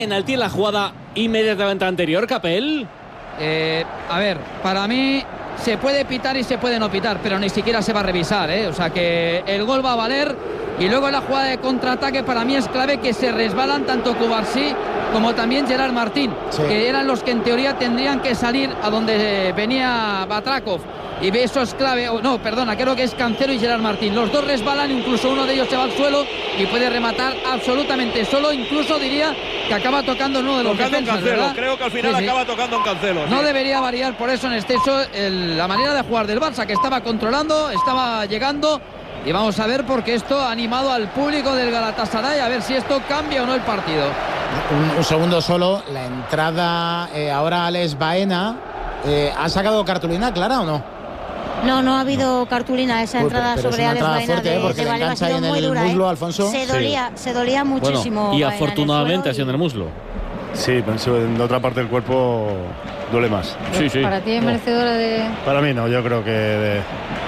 Penalti en la jugada inmediatamente anterior, Capel. A ver, para mí se puede pitar y se puede no pitar, pero ni siquiera se va a revisar, o sea que el gol va a valer. Y luego en la jugada de contraataque para mí es clave que se resbalan tanto Cubarsí como también Gerard Martín, que eran los que en teoría tendrían que salir a donde venía Batrakov. Y eso es clave, creo que es Cancelo y Gerard Martín. Los dos resbalan, incluso uno de ellos se va al suelo y puede rematar absolutamente solo. Incluso diría que acaba tocando uno de los defensas, Cancelo, ¿verdad? creo que al final acaba tocando en Cancelo. No debería variar por eso en exceso la manera de jugar del Barça, que estaba controlando, estaba llegando. Y vamos a ver, porque esto ha animado al público del Galatasaray, a ver si esto cambia o no el partido. Un segundo solo, la entrada ahora Alex Baena. ¿Ha sacado cartulina clara o no? No ha habido cartulina esa entrada sobre Alex Baena fuerte, porque le engancha ahí en el muslo, Alfonso. Se dolía muchísimo. Bueno, y Baena afortunadamente ha sido en el muslo. Sí, pensó en la otra parte del cuerpo duele más. Sí. ¿Para ti es merecedora de...? Para mí no, yo creo que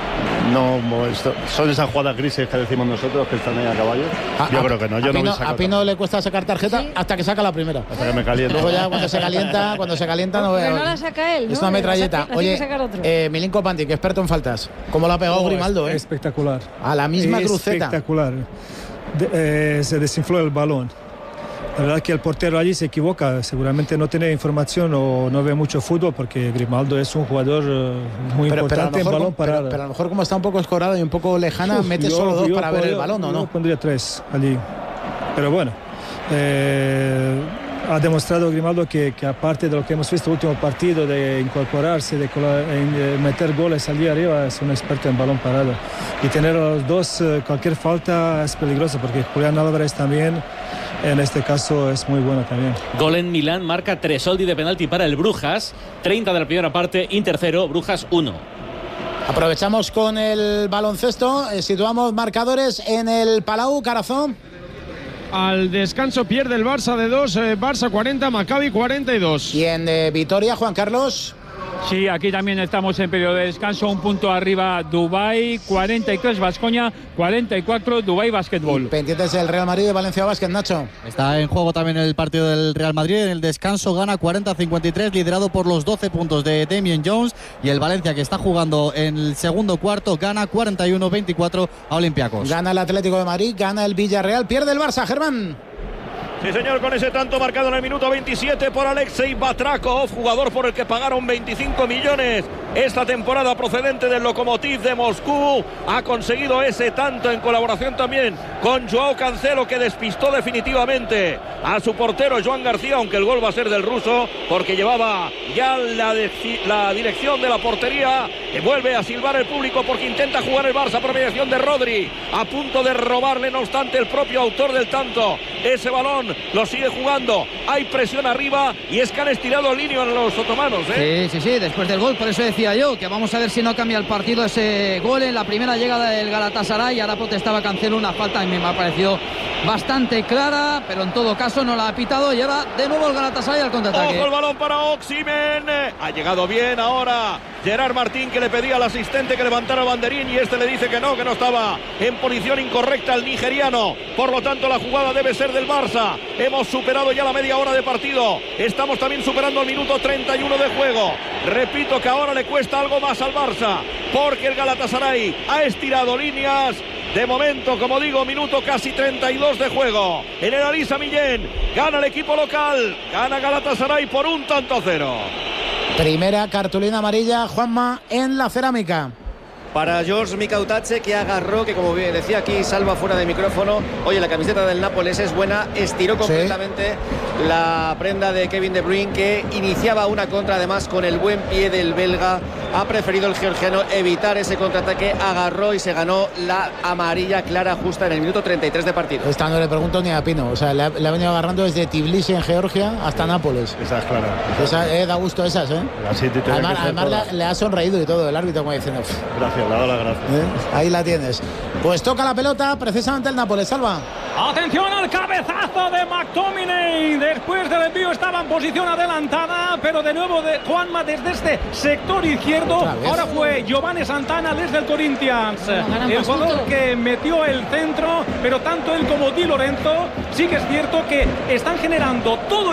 son esas jugadas grises que decimos nosotros que están ahí a caballo. Yo creo que no, a Pino le cuesta sacar tarjeta hasta que saca la primera. Hasta que me calienta. Luego ya cuando se calienta no veo. Pero no la saca él, ¿no? Es una metralleta. Oye, Milinko Pantic, experto en faltas. ¿Cómo lo ha pegado Grimaldo? Espectacular. A la misma cruceta. Espectacular. Se desinfló el balón. La verdad que el portero allí se equivoca, seguramente no tiene información o no ve mucho fútbol, porque Grimaldo es un jugador muy importante en balón parado. Pero a lo mejor como está un poco escorado y un poco lejana, mete solo dos para ver el balón, ¿o no? Yo pondría 3 allí. Pero bueno, ha demostrado Grimaldo que aparte de lo que hemos visto en el último partido, de incorporarse, de meter goles allí arriba, es un experto en balón parado. Y tener a los dos, cualquier falta es peligrosa, porque Julián Álvarez también, en este caso, es muy bueno también. Gol en Milán, marca Tresoldi de penalti para el Brujas. 30 de la primera parte, Inter 0, Brujas 1. Aprovechamos con el baloncesto, situamos marcadores en el Palau, Carazón. Al descanso pierde el Barça de 2, Barça 40, Maccabi 42. Y en Vitoria, Juan Carlos. Sí, aquí también estamos en periodo de descanso, un punto arriba Dubái, 43 Baskonia, 44 Dubái Basquetbol. Pendientes del Real Madrid de Valencia Basket, Nacho. Está en juego también el partido del Real Madrid, en el descanso gana 40-53, liderado por los 12 puntos de Damian Jones, y el Valencia, que está jugando en el segundo cuarto, gana 41-24 a Olympiacos. Gana el Atlético de Madrid, gana el Villarreal, pierde el Barça, Germán. Sí, señor, con ese tanto marcado en el minuto 27 por Alexei Batrakov, jugador por el que pagaron 25 millones esta temporada, procedente del Lokomotiv de Moscú. Ha conseguido ese tanto en colaboración también con Joao Cancelo, que despistó definitivamente a su portero Joan García, aunque el gol va a ser del ruso, porque llevaba ya la dirección de la portería. Que vuelve a silbar el público porque intenta jugar el Barça por mediación de Rodri, a punto de robarle, no obstante, el propio autor del tanto ese balón. Lo sigue jugando, hay presión arriba y es que han estirado línea a los otomanos, Sí, después del gol, por eso decía yo que vamos a ver si no cambia el partido ese gol en la primera llegada del Galatasaray. Ahora protestaba Cancelo una falta, a mí me ha parecido bastante clara, pero en todo caso no la ha pitado, y ahora de nuevo el Galatasaray al contraataque. Ojo el balón para Oximen, ha llegado bien ahora Gerard Martín, que le pedía al asistente que levantara el banderín, y este le dice que no estaba en posición incorrecta el nigeriano. Por lo tanto, la jugada debe ser del Barça. Hemos superado ya la media hora de partido, estamos también superando el minuto 31 de juego. Repito que ahora le cuesta algo más al Barça, porque el Galatasaray ha estirado líneas. De momento, como digo, minuto casi 32 de juego. En el Elisa Millén, gana el equipo local, gana Galatasaray por 1-0. Primera cartulina amarilla, Juanma, en la cerámica. Para George Mikautache, que agarró, que como bien decía aquí Salva fuera de micrófono, oye, la camiseta del Nápoles es buena, estiró completamente la prenda de Kevin De Bruyne, que iniciaba una contra, además con el buen pie del belga. Ha preferido el georgiano evitar ese contraataque, agarró y se ganó la amarilla clara justa en el minuto 33 de partido. Esta no le pregunto ni a Pino, o sea, le ha venido agarrando desde Tbilisi en Georgia hasta Nápoles. Esa es clara. Esa, da gusto esas, Además le ha sonreído y todo el árbitro, como diciendo. Gracias, le ha dado las gracias. Ahí la tienes. Pues toca la pelota precisamente el Nápoles, Salva. Atención al cabezazo de McTominay después del envío estaba en posición adelantada, pero de nuevo de Juanma desde este sector izquierdo. Ahora fue Giovanni Santana desde el Corinthians, el jugador que metió el centro, pero tanto él como Di Lorenzo sí que es cierto que están generando todo